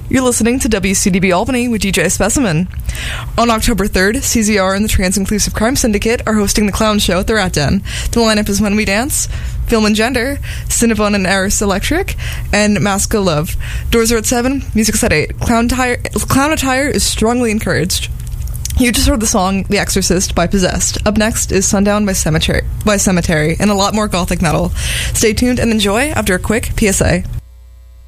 You're listening to WCDB Albany with DJ Specimen. On October 3rd, CZR and the Trans-Inclusive Crime Syndicate are hosting the Clown Show at the Rat Den. The lineup is When We Dance, Film and Gender, Cinnabon and Eris Electric, and Maska Love. Doors are at 7, music's at 8. Clown attire is strongly encouraged. You just heard the song The Exorcist by Possessed. Up next is Sundown by Cemetery, and a lot more gothic metal. Stay tuned and enjoy after a quick PSA.